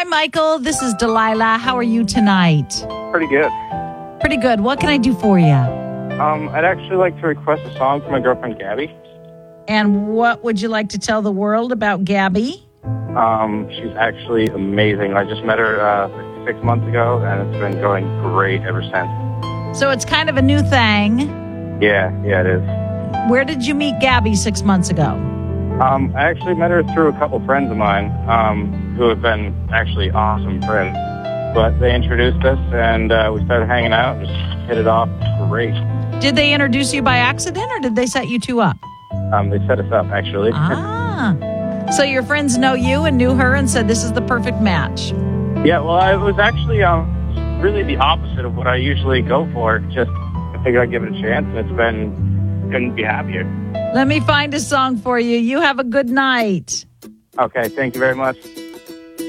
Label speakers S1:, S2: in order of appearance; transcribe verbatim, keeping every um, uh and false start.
S1: Michael. This is Delilah. How are you tonight?
S2: Pretty good.
S1: Pretty good. What can I do for you?
S2: Um, I'd actually like to request a song for my girlfriend, Gabby.
S1: And what would you like to tell the world about Gabby?
S2: Um, she's actually amazing. I just met her uh, six months ago, and it's been going great ever since.
S1: So it's kind of a new thing.
S2: Yeah, yeah, it is.
S1: Where did you meet Gabby six months ago?
S2: Um, I actually met her through a couple friends of mine um, who have been actually awesome friends. But they introduced us, and uh, we started hanging out and just hit it off great.
S1: Did they introduce you by accident, or did they set you two up?
S2: Um, they set us up, actually.
S1: Ah. So your friends know you and knew her and said this is the perfect match.
S2: Yeah, well, it was actually um, really the opposite of what I usually go for. Just I figured I'd give it a chance, and it's been, couldn't be happier.
S1: Let me find a song for you. You have a good night.
S2: Okay, thank you very much.